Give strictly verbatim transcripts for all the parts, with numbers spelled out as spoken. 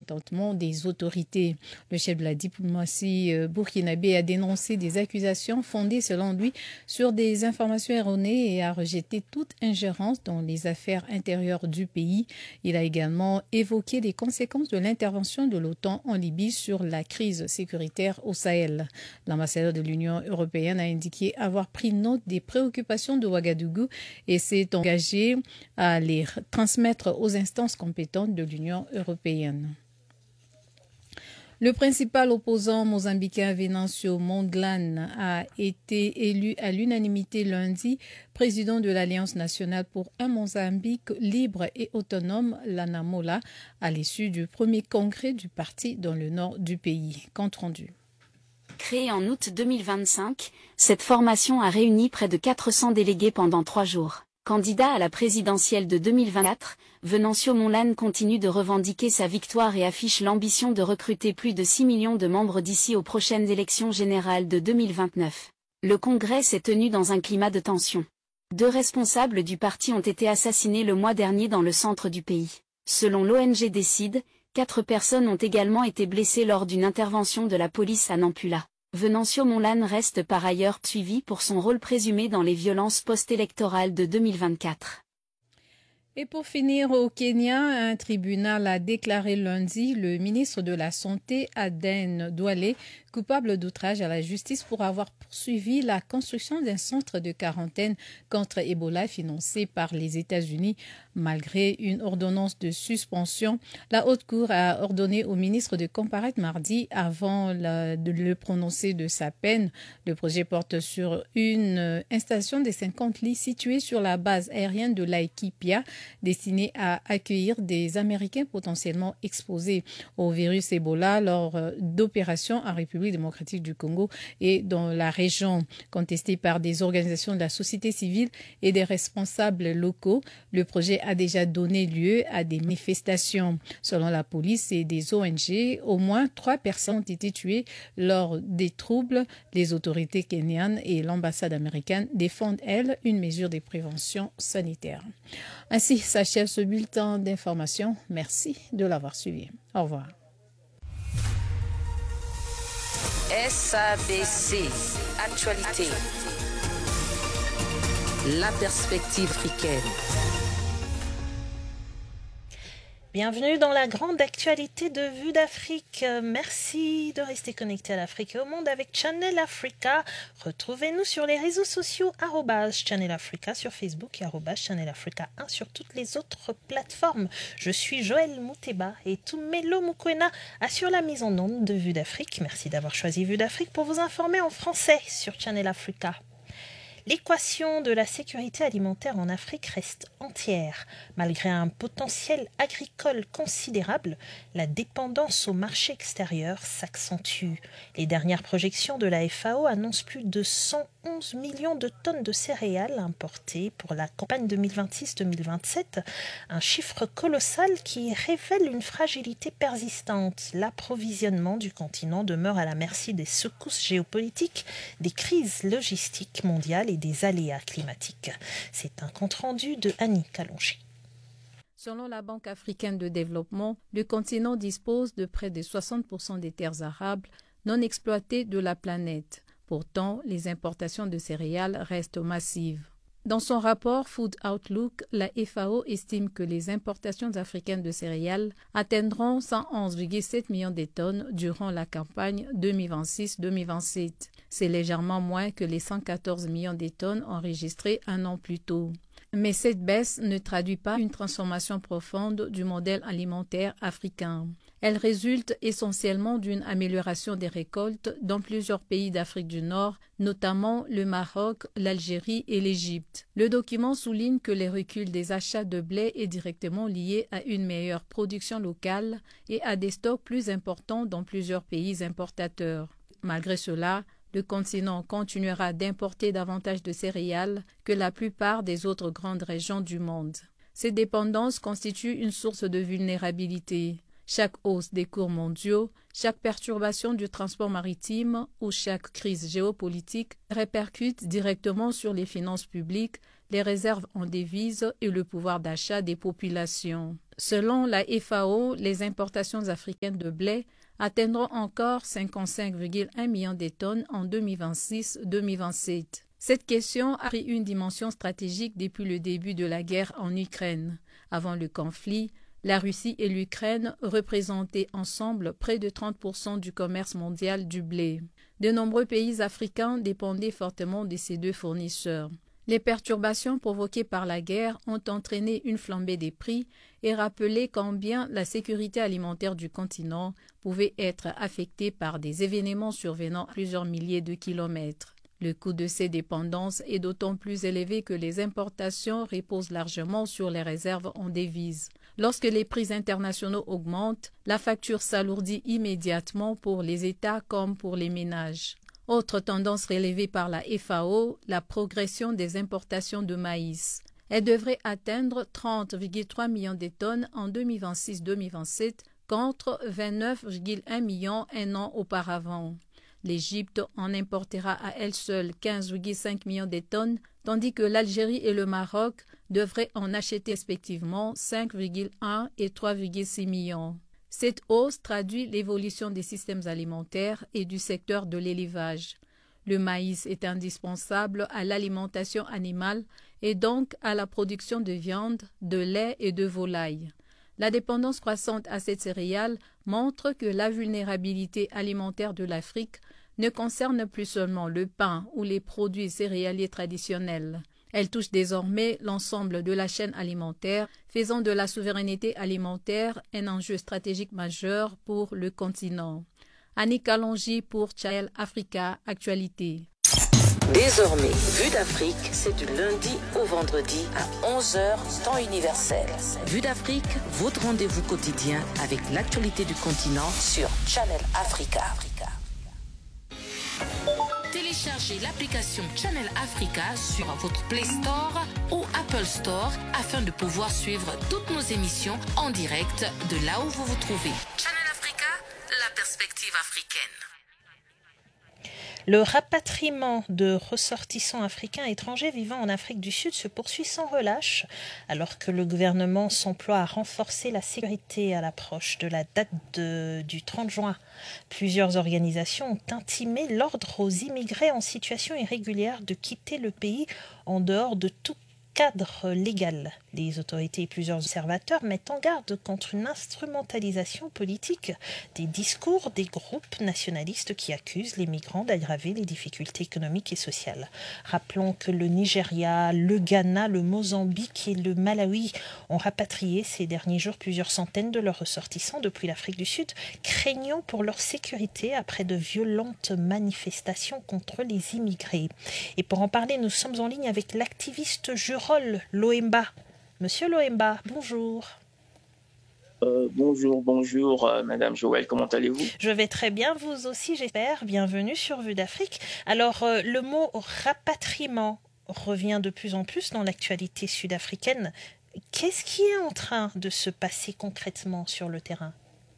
mécontentement des autorités. Le chef de la diplomatie burkinabé a dénoncé des accusations fondées selon lui sur des informations erronées et a rejeté toute ingérence dans les affaires intérieures du pays. Il a également évoqué les conséquences de l'intervention de l'OTAN en Libye sur la crise sécuritaire au Sahel. L'ambassadeur de l'Union européenne a indiqué avoir pris note des préoccupations de Ouagadougou et s'est engagé à les transmettre aux instances compétentes de l'Union européenne. Le principal opposant mozambicain Venancio Mondlane a été élu à l'unanimité lundi président de l'Alliance nationale pour un Mozambique libre et autonome, l'ANAMOLA, à l'issue du premier congrès du parti dans le nord du pays. Compte rendu. Créée en août deux mille vingt-cinq, cette formation a réuni près de quatre cents délégués pendant trois jours. Candidat à la présidentielle de deux mille vingt-quatre, Venancio Mondlane continue de revendiquer sa victoire et affiche l'ambition de recruter plus de six millions de membres d'ici aux prochaines élections générales de deux mille vingt-neuf. Le congrès s'est tenu dans un climat de tension. Deux responsables du parti ont été assassinés le mois dernier dans le centre du pays. Selon l'O N G Décide, quatre personnes ont également été blessées lors d'une intervention de la police à Nampula. Venancio Mondlane reste par ailleurs suivi pour son rôle présumé dans les violences post-électorales de deux mille vingt-quatre. Et pour finir, au Kenya, un tribunal a déclaré lundi le ministre de la Santé, Aden Duale, coupable d'outrage à la justice pour avoir poursuivi la construction d'un centre de quarantaine contre Ebola financé par les États-Unis. Malgré une ordonnance de suspension, la Haute Cour a ordonné au ministre de comparaître mardi avant la, de le prononcer de sa peine. Le projet porte sur une installation de cinquante lits située sur la base aérienne de Laikipia, destinée à accueillir des Américains potentiellement exposés au virus Ebola lors d'opérations en République démocratique du Congo et dans la région. Contesté par des organisations de la société civile et des responsables locaux, le projet a déjà donné lieu à des manifestations. Selon la police et des O N G, au moins trois personnes ont été tuées lors des troubles. Les autorités kenyanes et l'ambassade américaine défendent, elles, une mesure de prévention sanitaire. Ainsi s'achève ce bulletin d'information. Merci de l'avoir suivi. Au revoir. S A B C, Actualité. La perspective africaine. Bienvenue dans la grande actualité de Vue d'Afrique. Merci de rester connecté à l'Afrique et au monde avec Channel Africa. Retrouvez-nous sur les réseaux sociaux arobase Channel Africa sur Facebook et arobase Channel Africa un sur toutes les autres plateformes. Je suis Joël Mouteba et Tumelo Mukwena assure la mise en onde de Vue d'Afrique. Merci d'avoir choisi Vue d'Afrique pour vous informer en français sur Channel Africa. L'équation de la sécurité alimentaire en Afrique reste entière. Malgré un potentiel agricole considérable, la dépendance au marché extérieur s'accentue. Les dernières projections de la F A O annoncent plus de cent onze millions de tonnes de céréales importées pour la campagne deux mille vingt-six deux mille vingt-sept, un chiffre colossal qui révèle une fragilité persistante. L'approvisionnement du continent demeure à la merci des secousses géopolitiques, des crises logistiques mondiales et des aléas climatiques. C'est un compte-rendu de Annie Kalonji. Selon la Banque africaine de développement, le continent dispose de près de soixante pour cent des terres arables non exploitées de la planète. Pourtant, les importations de céréales restent massives. Dans son rapport Food Outlook, la F A O estime que les importations africaines de céréales atteindront cent onze virgule sept millions de tonnes durant la campagne deux mille vingt-six deux mille vingt-sept. C'est légèrement moins que les cent quatorze millions de tonnes enregistrées un an plus tôt. Mais cette baisse ne traduit pas une transformation profonde du modèle alimentaire africain. Elle résulte essentiellement d'une amélioration des récoltes dans plusieurs pays d'Afrique du Nord, notamment le Maroc, l'Algérie et l'Égypte. Le document souligne que le recul des achats de blé est directement lié à une meilleure production locale et à des stocks plus importants dans plusieurs pays importateurs. Malgré cela, le continent continuera d'importer davantage de céréales que la plupart des autres grandes régions du monde. Ces dépendances constituent une source de vulnérabilité. Chaque hausse des cours mondiaux, chaque perturbation du transport maritime ou chaque crise géopolitique répercute directement sur les finances publiques, les réserves en devises et le pouvoir d'achat des populations. Selon la F A O, les importations africaines de blé atteindront encore cinquante-cinq virgule un millions de tonnes en deux mille vingt-six deux mille vingt-sept. Cette question a pris une dimension stratégique depuis le début de la guerre en Ukraine. Avant le conflit, la Russie et l'Ukraine représentaient ensemble près de trente pour cent du commerce mondial du blé. De nombreux pays africains dépendaient fortement de ces deux fournisseurs. Les perturbations provoquées par la guerre ont entraîné une flambée des prix et rappelé combien la sécurité alimentaire du continent pouvait être affectée par des événements survenant à plusieurs milliers de kilomètres. Le coût de ces dépendances est d'autant plus élevé que les importations reposent largement sur les réserves en devises. Lorsque les prix internationaux augmentent, la facture s'alourdit immédiatement pour les États comme pour les ménages. Autre tendance relevée par la F A O, la progression des importations de maïs. Elle devrait atteindre trente virgule trois millions de tonnes en deux mille vingt-six deux mille vingt-sept contre vingt-neuf virgule un millions un an auparavant. L'Égypte en importera à elle seule quinze virgule cinq millions de tonnes, tandis que l'Algérie et le Maroc devraient en acheter respectivement cinq virgule un et trois virgule six millions. Cette hausse traduit l'évolution des systèmes alimentaires et du secteur de l'élevage. Le maïs est indispensable à l'alimentation animale et donc à la production de viande, de lait et de volaille. La dépendance croissante à cette céréale montre que la vulnérabilité alimentaire de l'Afrique ne concerne plus seulement le pain ou les produits céréaliers traditionnels. Elle touche désormais l'ensemble de la chaîne alimentaire, faisant de la souveraineté alimentaire un enjeu stratégique majeur pour le continent. Annick Kalonji pour Channel Africa Actualité. Désormais, Vue d'Afrique, c'est du lundi au vendredi à onze heures, temps universel. Vue d'Afrique, votre rendez-vous quotidien avec l'actualité du continent sur Channel Africa. Téléchargez l'application Channel Africa sur votre Play Store ou Apple Store afin de pouvoir suivre toutes nos émissions en direct de là où vous vous trouvez. Channel Africa, la perspective africaine. Le rapatriement de ressortissants africains étrangers vivant en Afrique du Sud se poursuit sans relâche, alors que le gouvernement s'emploie à renforcer la sécurité à l'approche de la date de, du trente juin. Plusieurs organisations ont intimé l'ordre aux immigrés en situation irrégulière de quitter le pays en dehors de tout cadre légal. Les autorités et plusieurs observateurs mettent en garde contre une instrumentalisation politique des discours des groupes nationalistes qui accusent les migrants d'aggraver les difficultés économiques et sociales. Rappelons que le Nigeria, le Ghana, le Mozambique et le Malawi ont rapatrié ces derniers jours plusieurs centaines de leurs ressortissants depuis l'Afrique du Sud, craignant pour leur sécurité après de violentes manifestations contre les immigrés. Et pour en parler, nous sommes en ligne avec l'activiste Jurol Lohemba. Monsieur Lohemba, bonjour. Euh, bonjour, bonjour, euh, Madame Joël, comment allez-vous? Je vais très bien, vous aussi j'espère. Bienvenue sur Vue d'Afrique. Alors, euh, le mot rapatriement revient de plus en plus dans l'actualité sud-africaine. Qu'est-ce qui est en train de se passer concrètement sur le terrain?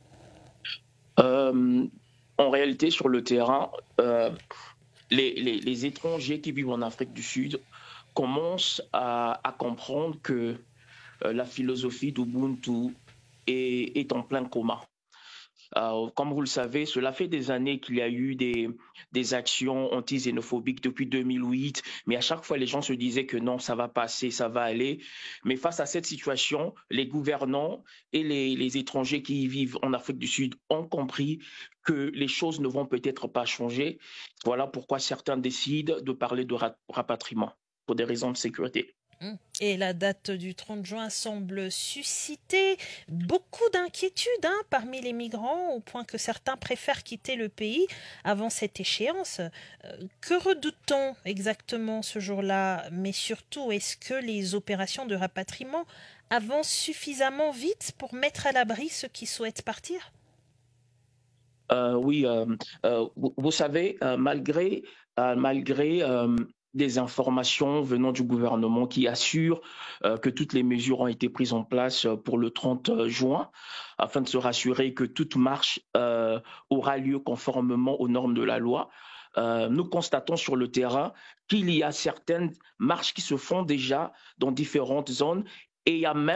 euh, En réalité, sur le terrain, euh, les, les, les étrangers qui vivent en Afrique du Sud commencent à, à comprendre que euh, la philosophie d'Ubuntu est, est en plein coma. Euh, comme vous le savez, cela fait des années qu'il y a eu des, des actions anti-xénophobiques depuis deux mille huit, mais à chaque fois, les gens se disaient que non, ça va passer, ça va aller. Mais face à cette situation, les gouvernants et les, les étrangers qui y vivent en Afrique du Sud ont compris que les choses ne vont peut-être pas changer. Voilà pourquoi certains décident de parler de rapatriement pour des raisons de sécurité. Et la date du trente juin semble susciter beaucoup d'inquiétudes hein, parmi les migrants, au point que certains préfèrent quitter le pays avant cette échéance. Euh, que redoute-t-on exactement ce jour-là? Mais surtout, est-ce que les opérations de rapatriement avancent suffisamment vite pour mettre à l'abri ceux qui souhaitent partir? euh, Oui, euh, euh, vous, vous savez, euh, malgré, euh, malgré euh, des informations venant du gouvernement qui assurent euh, que toutes les mesures ont été prises en place pour le trente juin, afin de se rassurer que toute marche euh, aura lieu conformément aux normes de la loi. Euh, nous constatons sur le terrain qu'il y a certaines marches qui se font déjà dans différentes zones et il y a même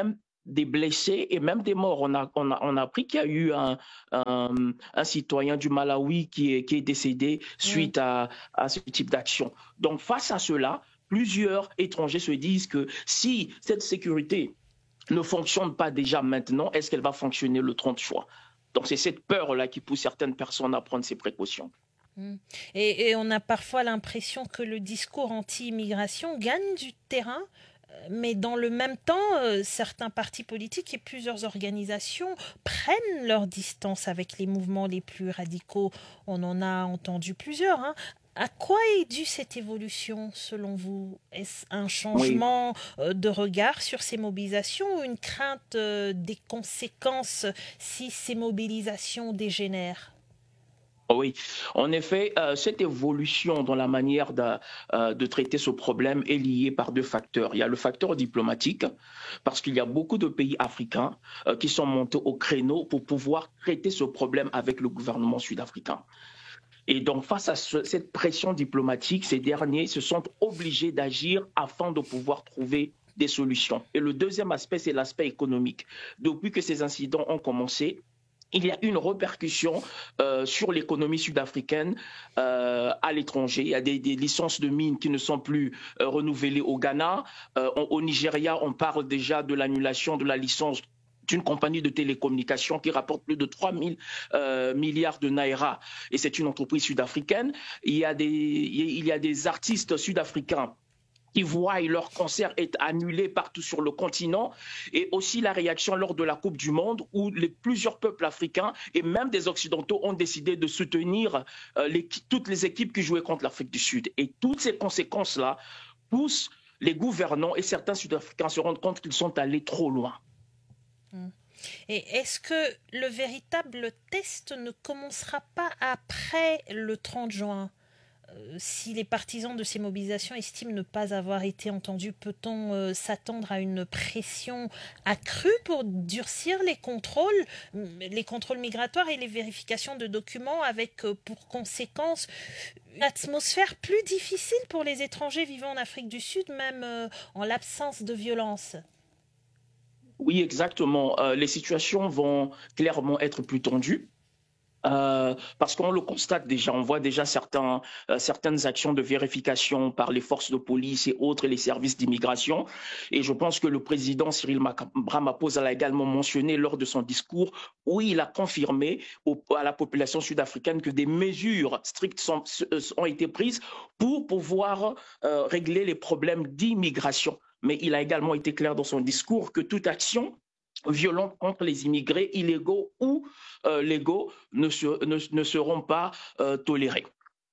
des blessés et même des morts. On a, on a, on a appris qu'il y a eu un, un, un citoyen du Malawi qui est, qui est décédé suite mmh. à, à ce type d'action. Donc face à cela, plusieurs étrangers se disent que si cette sécurité ne fonctionne pas déjà maintenant, est-ce qu'elle va fonctionner le trente juin? Donc c'est cette peur-là qui pousse certaines personnes à prendre ces précautions. Et, et on a parfois l'impression que le discours anti-immigration gagne du terrain, mais dans le même temps, euh, certains partis politiques et plusieurs organisations prennent leur distance avec les mouvements les plus radicaux. On en a entendu plusieurs, hein. À quoi est due cette évolution, selon vous? Est-ce un changement oui. de regard sur ces mobilisations ou une crainte des conséquences si ces mobilisations dégénèrent? Oui, en effet, euh, cette évolution dans la manière de, euh, de traiter ce problème est liée par deux facteurs. Il y a le facteur diplomatique, parce qu'il y a beaucoup de pays africains euh, qui sont montés au créneau pour pouvoir traiter ce problème avec le gouvernement sud-africain. Et donc, face à ce, cette pression diplomatique, ces derniers se sont obligés d'agir afin de pouvoir trouver des solutions. Et le deuxième aspect, c'est l'aspect économique. Depuis que ces incidents ont commencé, il y a une répercussion euh, sur l'économie sud-africaine euh, à l'étranger. Il y a des, des licences de mines qui ne sont plus euh, renouvelées au Ghana. Euh, on, au Nigeria, on parle déjà de l'annulation de la licence d'une compagnie de télécommunications qui rapporte plus de trois mille euh, milliards de naira. Et c'est une entreprise sud-africaine. Il y a des, il y a des artistes sud-africains qui voient leur concert être annulé partout sur le continent, et aussi la réaction lors de la Coupe du Monde où les, plusieurs peuples africains et même des Occidentaux ont décidé de soutenir euh, les, toutes les équipes qui jouaient contre l'Afrique du Sud. Et toutes ces conséquences-là poussent les gouvernants et certains Sud-Africains à se rendre compte qu'ils sont allés trop loin. Et est-ce que le véritable test ne commencera pas après le trente juin ? Si les partisans de ces mobilisations estiment ne pas avoir été entendus, peut-on euh, s'attendre à une pression accrue pour durcir les contrôles, les contrôles migratoires et les vérifications de documents, avec euh, pour conséquence une atmosphère plus difficile pour les étrangers vivant en Afrique du Sud, même euh, en l'absence de violence? Oui, exactement. Euh, les situations vont clairement être plus tendues. Euh, parce qu'on le constate déjà, on voit déjà certains, euh, certaines actions de vérification par les forces de police et autres, et les services d'immigration. Et je pense que le président Cyril Ramaphosa l'a également mentionné lors de son discours, où il a confirmé au, à la population sud-africaine que des mesures strictes sont, ont été prises pour pouvoir euh, régler les problèmes d'immigration. Mais il a également été clair dans son discours que toute action violentes contre les immigrés illégaux ou euh, légaux ne, se, ne, ne seront pas euh, tolérés.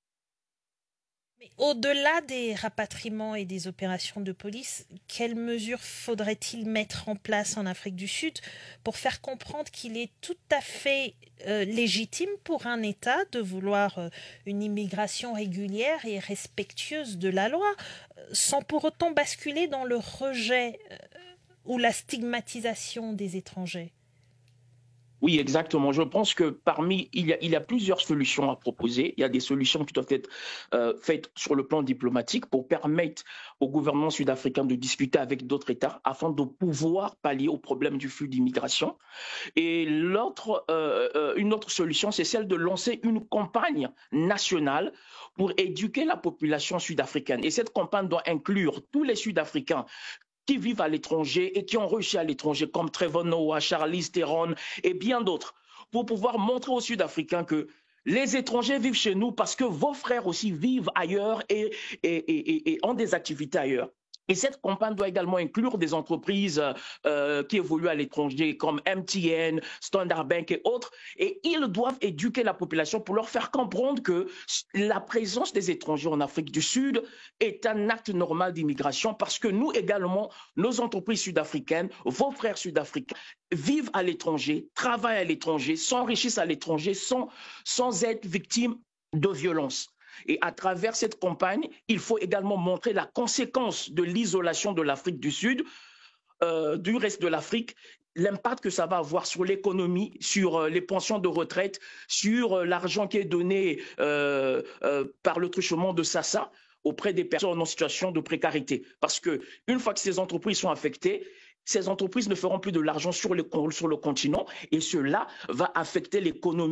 Mais au-delà des rapatriements et des opérations de police, quelles mesures faudrait-il mettre en place en Afrique du Sud pour faire comprendre qu'il est tout à fait euh, légitime pour un État de vouloir euh, une immigration régulière et respectueuse de la loi, euh, sans pour autant basculer dans le rejet euh, ou la stigmatisation des étrangers? Oui, exactement. Je pense que parmi, il y a, il y a plusieurs solutions à proposer. Il y a des solutions qui doivent être euh, faites sur le plan diplomatique pour permettre au gouvernement sud-africain de discuter avec d'autres États afin de pouvoir pallier au problème du flux d'immigration. Et l'autre, euh, une autre solution, c'est celle de lancer une campagne nationale pour éduquer la population sud-africaine. Et cette campagne doit inclure tous les Sud-Africains qui vivent à l'étranger et qui ont réussi à l'étranger, comme Trevor Noah, Charlize Theron et bien d'autres, pour pouvoir montrer aux Sud-Africains que les étrangers vivent chez nous parce que vos frères aussi vivent ailleurs et, et, et, et ont des activités ailleurs. Et cette campagne doit également inclure des entreprises euh, qui évoluent à l'étranger comme M T N, Standard Bank et autres. Et ils doivent éduquer la population pour leur faire comprendre que la présence des étrangers en Afrique du Sud est un acte normal d'immigration parce que nous également, nos entreprises sud-africaines, vos frères sud-africains, vivent à l'étranger, travaillent à l'étranger, s'enrichissent à l'étranger sans, sans être victimes de violences. Et à travers cette campagne, il faut également montrer la conséquence de l'isolation de l'Afrique du Sud, euh, du reste de l'Afrique, l'impact que ça va avoir sur l'économie, sur euh, les pensions de retraite, sur euh, l'argent qui est donné euh, euh, par le truchement de SASSA auprès des personnes en situation de précarité. Parce qu'une fois que ces entreprises sont affectées, ces entreprises ne feront plus de l'argent sur le, sur le continent et cela va affecter l'économie